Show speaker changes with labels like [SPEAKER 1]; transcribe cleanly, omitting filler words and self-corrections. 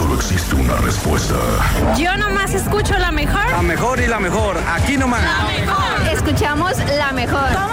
[SPEAKER 1] solo existe una respuesta.
[SPEAKER 2] Yo nomás escucho la mejor.
[SPEAKER 3] La mejor y la mejor. Aquí nomás.
[SPEAKER 2] La mejor.
[SPEAKER 4] Escuchamos la mejor.